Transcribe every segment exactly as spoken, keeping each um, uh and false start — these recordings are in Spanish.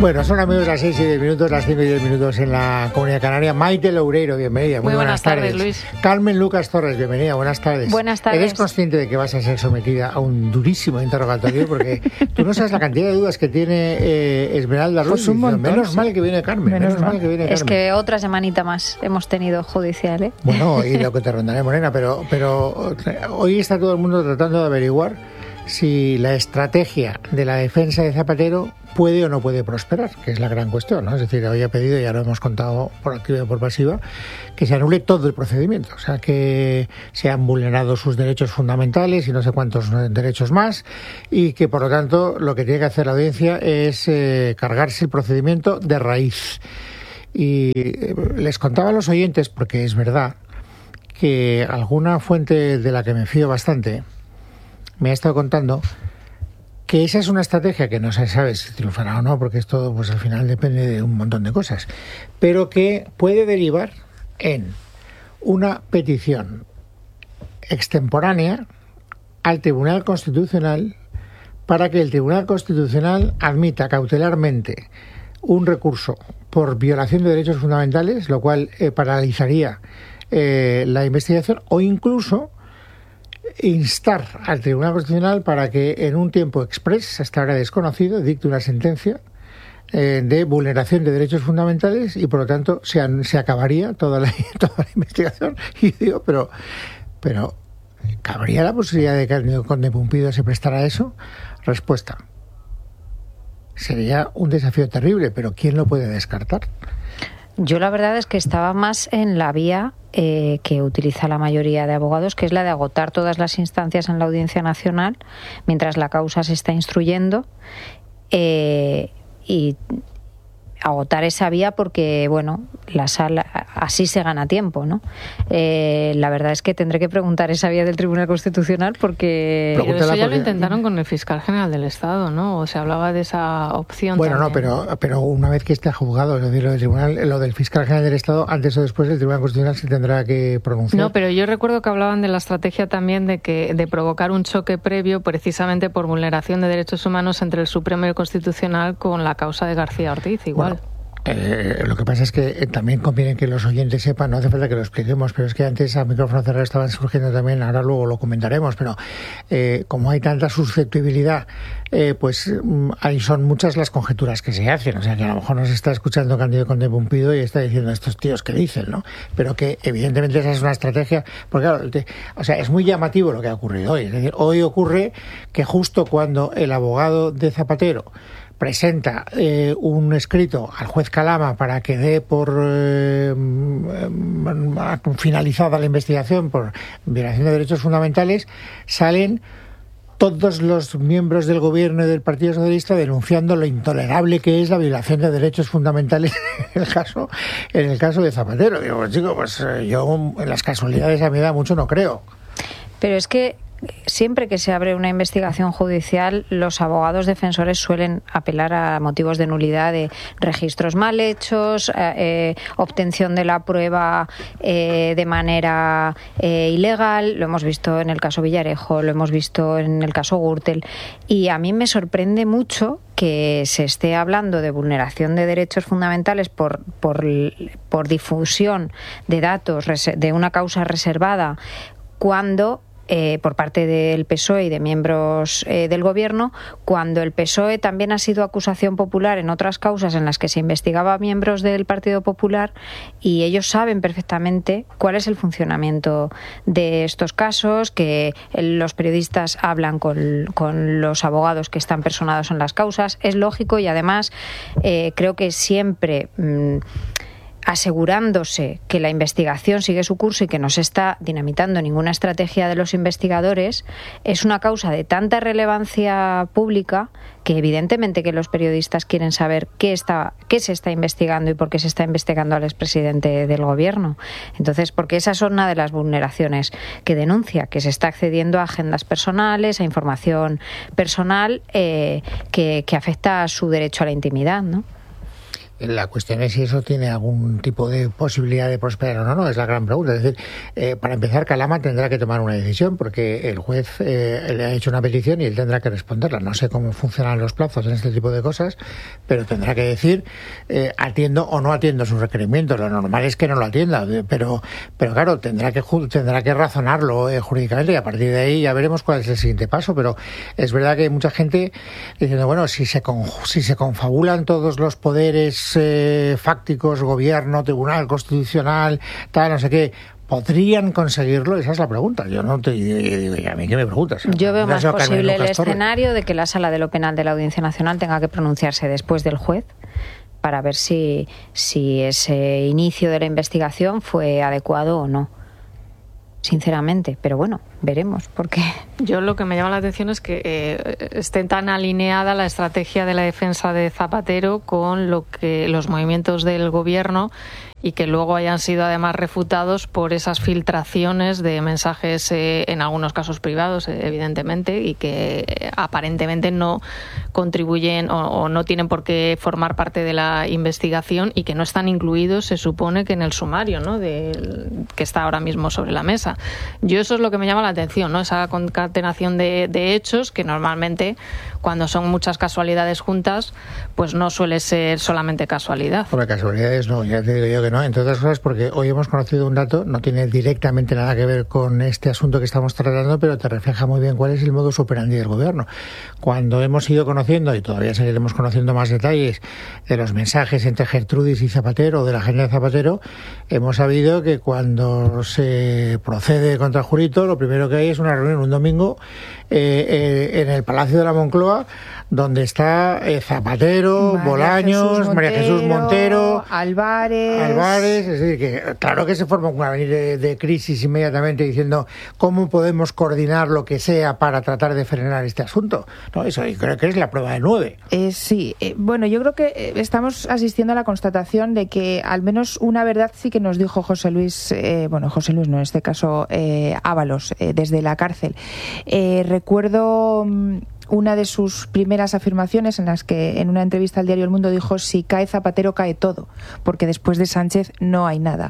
Bueno, son amigos las seis y diez minutos, las cinco y diez minutos en la Comunidad Canaria. Maite Loureiro, bienvenida. Muy, Muy buenas, buenas tardes, tardes, Luis. Carmen Lucas Torres, bienvenida. Buenas tardes. Buenas tardes. ¿Eres consciente de que vas a ser sometida a un durísimo interrogatorio? Porque tú no sabes la cantidad de dudas que tiene eh, Esmeralda Ruiz. Pues un montón, menos sí. mal que viene Carmen. Menos, Menos mal mal. que viene Carmen. Es que otra semanita más hemos tenido judicial, ¿eh? Bueno, y lo que te rondaré, Morena, pero, pero hoy está todo el mundo tratando de averiguar si la estrategia de la defensa de Zapatero puede o no puede prosperar, que es la gran cuestión, ¿no? Es decir, hoy ha pedido, ya lo hemos contado por activa y por pasiva, que se anule todo el procedimiento, o sea, que se han vulnerado sus derechos fundamentales y no sé cuántos derechos más, y que, por lo tanto, lo que tiene que hacer la audiencia es eh, cargarse el procedimiento de raíz. Y eh, les contaba a los oyentes, porque es verdad, que alguna fuente de la que me fío bastante me ha estado contando que esa es una estrategia que no se sabe si triunfará o no, porque esto pues al final depende de un montón de cosas, pero que puede derivar en una petición extemporánea al Tribunal Constitucional para que el Tribunal Constitucional admita cautelarmente un recurso por violación de derechos fundamentales, lo cual eh, paralizaría eh, la investigación, o incluso instar al Tribunal Constitucional para que en un tiempo exprés, hasta ahora desconocido, dicte una sentencia eh, de vulneración de derechos fundamentales y por lo tanto se, an- se acabaría toda la, toda la investigación. Y digo, pero, pero ¿cabría la posibilidad de que el conde Pumpido se prestara a eso? Respuesta: sería un desafío terrible, pero ¿quién lo puede descartar? Yo la verdad es que estaba más en la vía eh, que utiliza la mayoría de abogados, que es la de agotar todas las instancias en la Audiencia Nacional mientras la causa se está instruyendo, eh, y agotar esa vía porque, bueno, la sala así se gana tiempo, ¿no? Eh, la verdad es que tendré que preguntar esa vía del Tribunal Constitucional porque... Pero Pero eso ya porque- lo intentaron con el fiscal general del Estado, ¿no? O se hablaba de esa opción. Bueno, no, también. pero, pero una vez que esté juzgado, es decir, lo del tribunal, lo del fiscal general del Estado, antes o después el Tribunal Constitucional se tendrá que pronunciar. No, pero yo recuerdo que hablaban de la estrategia también de que de provocar un choque previo precisamente por vulneración de derechos humanos entre el Supremo y el Constitucional con la causa de García Ortiz, igual. Bueno, Eh, lo que pasa es que eh, también conviene que los oyentes sepan, no hace falta que lo expliquemos, pero es que antes a micrófono cerrado estaban surgiendo también, ahora luego lo comentaremos, pero eh, como hay tanta susceptibilidad, eh, pues mm, ahí son muchas las conjeturas que se hacen, o sea que a lo mejor nos está escuchando Cándido Conde Pumpido y está diciendo estos tíos que dicen, ¿no? Pero que evidentemente esa es una estrategia, porque claro, te, o sea, es muy llamativo lo que ha ocurrido hoy, es decir, hoy ocurre que justo cuando el abogado de Zapatero presenta eh, un escrito al juez Calama para que dé por eh, finalizada la investigación por violación de derechos fundamentales, salen todos los miembros del gobierno y del Partido Socialista denunciando lo intolerable que es la violación de derechos fundamentales en el caso, en el caso de Zapatero. Digo, pues, chico, pues eh, yo en las casualidades a mi edad mucho no creo. Pero es que siempre que se abre una investigación judicial, los abogados defensores suelen apelar a motivos de nulidad de registros mal hechos, eh, eh, obtención de la prueba eh, de manera eh, ilegal. Lo hemos visto en el caso Villarejo, lo hemos visto en el caso Gürtel. Y a mí me sorprende mucho que se esté hablando de vulneración de derechos fundamentales por, por, por difusión de datos de una causa reservada cuando... Eh, por parte del P S O E y de miembros eh, del Gobierno, cuando el P S O E también ha sido acusación popular en otras causas en las que se investigaba a miembros del Partido Popular, y ellos saben perfectamente cuál es el funcionamiento de estos casos, que los periodistas hablan con, con los abogados que están personados en las causas. Es lógico y además eh, creo que siempre... Mmm, asegurándose que la investigación sigue su curso y que no se está dinamitando ninguna estrategia de los investigadores, es una causa de tanta relevancia pública que evidentemente que los periodistas quieren saber qué está, qué se está investigando y por qué se está investigando al expresidente del gobierno. Entonces, porque esa es una de las vulneraciones que denuncia, que se está accediendo a agendas personales, a información personal eh, que, que afecta a su derecho a la intimidad, ¿no? La cuestión es si eso tiene algún tipo de posibilidad de prosperar o no, no, es la gran pregunta. Es decir, eh, para empezar, Calama tendrá que tomar una decisión porque el juez eh, le ha hecho una petición y él tendrá que responderla. No sé cómo funcionan los plazos en este tipo de cosas, pero tendrá que decir eh, atiendo o no atiendo sus requerimientos. Lo normal es que no lo atienda, pero pero claro, tendrá que tendrá que razonarlo eh, jurídicamente y a partir de ahí ya veremos cuál es el siguiente paso. Pero es verdad que hay mucha gente diciendo, bueno, si se con, si se confabulan todos los poderes eh, fácticos, gobierno, tribunal constitucional, tal, no sé qué, ¿podrían conseguirlo? Esa es la pregunta. Yo no te digo, ¿a mí qué me preguntas? Yo veo más Caso posible Carmen el Lucas Torre. escenario de que la Sala de lo Penal de la Audiencia Nacional tenga que pronunciarse después del juez para ver si, si ese inicio de la investigación fue adecuado o no. Sinceramente, pero bueno, veremos, porque yo lo que me llama la atención es que eh, esté tan alineada la estrategia de la defensa de Zapatero con lo que los movimientos del gobierno y que luego hayan sido además refutados por esas filtraciones de mensajes eh, en algunos casos privados, eh, evidentemente, y que eh, aparentemente no contribuyen o, o no tienen por qué formar parte de la investigación y que no están incluidos, se supone, que en el sumario, ¿no?, de, que está ahora mismo sobre la mesa. Yo eso es lo que me llama la atención, ¿no?, esa concatenación de, de hechos que normalmente, cuando son muchas casualidades juntas, pues no suele ser solamente casualidad. Por casualidades no, ya te digo yo que no, entre otras cosas porque hoy hemos conocido un dato, no tiene directamente nada que ver con este asunto que estamos tratando, pero te refleja muy bien cuál es el modus operandi del gobierno. Cuando hemos ido conociendo, y todavía seguiremos conociendo más detalles de los mensajes entre Gertrudis y Zapatero, o de la agenda de Zapatero, hemos sabido que cuando se procede contra Jurito, lo primero que hay es una reunión un domingo eh, eh, en el Palacio de la Moncloa, donde está eh, Zapatero, María Bolaños, Jesús Montero, María Jesús Montero, Álvarez. Álvarez, es decir, que claro que se forma una avenida de, de crisis inmediatamente diciendo cómo podemos coordinar lo que sea para tratar de frenar este asunto. No, eso yo creo que es la prueba de nueve. Eh, sí, eh, bueno, yo creo que eh, estamos asistiendo a la constatación de que al menos una verdad sí que nos dijo José Luis, eh, bueno, José Luis no, en este caso eh, Ábalos, eh, desde la cárcel. Eh, recuerdo una de sus primeras afirmaciones en las que en una entrevista al diario El Mundo dijo: si cae Zapatero cae todo, porque después de Sánchez no hay nada.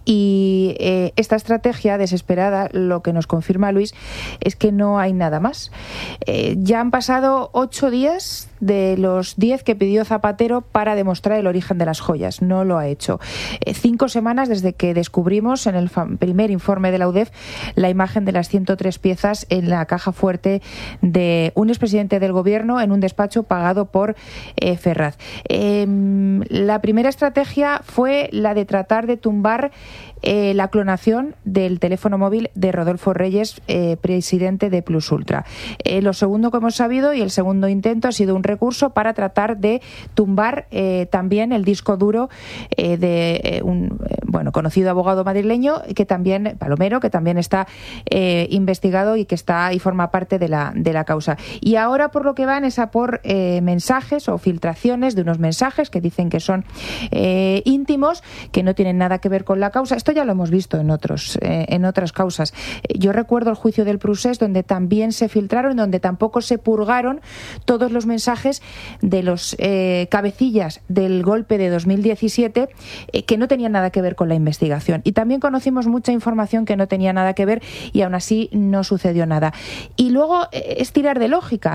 Y eh, esta estrategia desesperada, lo que nos confirma Luis, es que no hay nada más. Eh, ya han pasado ocho días de los diez que pidió Zapatero para demostrar el origen de las joyas. No lo ha hecho. Eh, cinco semanas desde que descubrimos en el primer informe de la U D E F la imagen de las ciento tres piezas en la caja fuerte de un expresidente del gobierno en un despacho pagado por eh, Ferraz. Eh, la primera estrategia fue la de tratar de tumbar Eh, la clonación del teléfono móvil de Rodolfo Reyes, eh, presidente de Plus Ultra. Eh, lo segundo que hemos sabido, y el segundo intento, ha sido un recurso para tratar de tumbar eh, también el disco duro eh, de eh, un eh, bueno conocido abogado madrileño, que también, Palomero, que también está eh, investigado y que está y forma parte de la, de la causa. Y ahora por lo que van es a por eh, mensajes o filtraciones de unos mensajes que dicen que son eh, íntimos, que no tienen nada que ver con la causa. Esto ya lo hemos visto en otros eh, en otras causas. Yo recuerdo el juicio del Prusés, donde también se filtraron, donde tampoco se purgaron todos los mensajes de los eh, cabecillas del golpe de dos mil diecisiete eh, que no tenían nada que ver con la investigación. Y también conocimos mucha información que no tenía nada que ver y aún así no sucedió nada. Y luego eh, es tirar de lógica.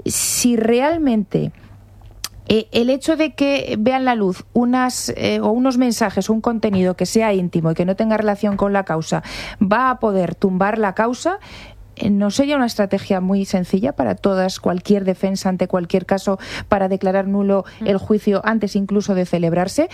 Si realmente Eh, el hecho de que vean la luz unas eh, o unos mensajes o un contenido que sea íntimo y que no tenga relación con la causa va a poder tumbar la causa, eh, ¿no sería una estrategia muy sencilla para todas, cualquier defensa ante cualquier caso, para declarar nulo el juicio antes incluso de celebrarse?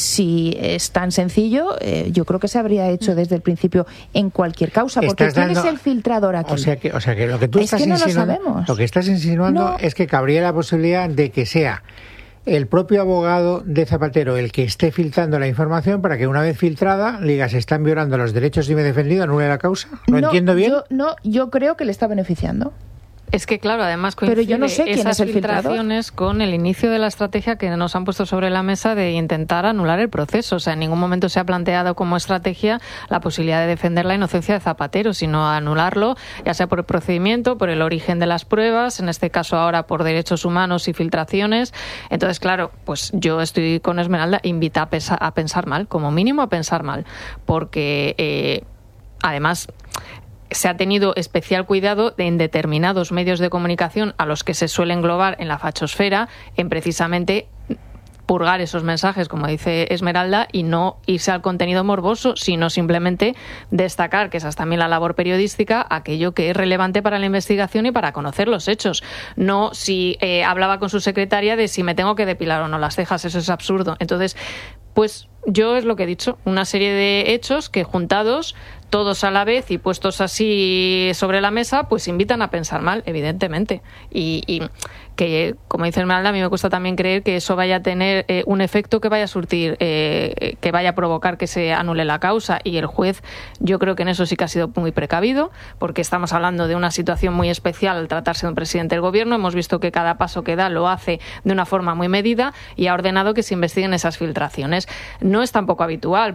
Si es tan sencillo, eh, yo creo que se habría hecho desde el principio en cualquier causa, porque ¿quién dando, es el filtrador aquí? O sea que, o sea que lo que tú es estás que no insinuando, lo sabemos. Lo que estás insinuando no. es que cabría la posibilidad de que sea el propio abogado de Zapatero el que esté filtrando la información para que una vez filtrada diga se están violando los derechos y me he defendido, anule la causa. ¿Lo no, entiendo bien? Yo, no, yo creo que le está beneficiando. Es que, claro, además coincide Pero yo no sé quién esas es el filtraciones con el inicio de la estrategia que nos han puesto sobre la mesa de intentar anular el proceso. O sea, en ningún momento se ha planteado como estrategia la posibilidad de defender la inocencia de Zapatero, sino anularlo, ya sea por el procedimiento, por el origen de las pruebas, en este caso ahora por derechos humanos y filtraciones. Entonces, claro, pues yo estoy con Esmeralda, invita a, pesa, a pensar mal, como mínimo a pensar mal, porque eh, además se ha tenido especial cuidado en determinados medios de comunicación a los que se suele englobar en la fachosfera, en precisamente purgar esos mensajes, como dice Esmeralda, y no irse al contenido morboso, sino simplemente destacar, que esa es también la labor periodística, aquello que es relevante para la investigación y para conocer los hechos. No si eh, hablaba con su secretaria de si me tengo que depilar o no las cejas, eso es absurdo. Entonces, pues yo es lo que he dicho, una serie de hechos que juntados, todos a la vez y puestos así sobre la mesa, pues invitan a pensar mal, evidentemente. Y, y que, como dice Esmeralda, a mí me cuesta también creer que eso vaya a tener eh, un efecto que vaya a surtir, eh, que vaya a provocar que se anule la causa. Y el juez, yo creo que en eso sí que ha sido muy precavido, porque estamos hablando de una situación muy especial al tratarse de un presidente del gobierno. Hemos visto que cada paso que da lo hace de una forma muy medida y ha ordenado que se investiguen esas filtraciones. No es tampoco habitual.